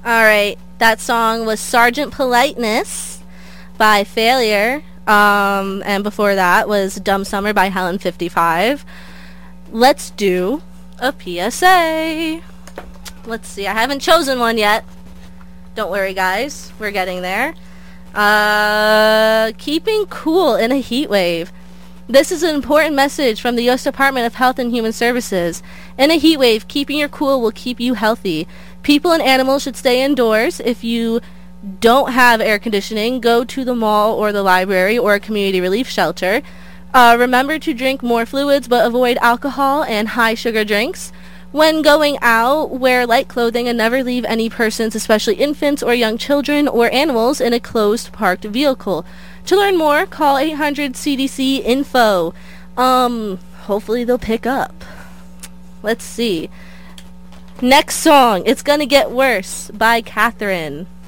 Alright, that song was Sergeant Politeness by Failure. And before that was Dumb Summer by Helen 55. Let's do a PSA. Let's see, I haven't chosen one yet. Don't worry, guys. We're getting there. Keeping cool in a heat wave. This is an important message from the U.S. Department of Health and Human Services. In a heat wave, keeping your cool will keep you healthy. People and animals should stay indoors. If you don't have air conditioning, go to the mall or the library or a community relief shelter. Remember to drink more fluids, but avoid alcohol and high sugar drinks. When going out, wear light clothing and never leave any persons, especially infants or young children or animals, in a closed parked vehicle. To learn more, call 800-CDC-INFO. Hopefully they'll pick up. Let's see. Next song, It's Gonna Get Worse by Catherine.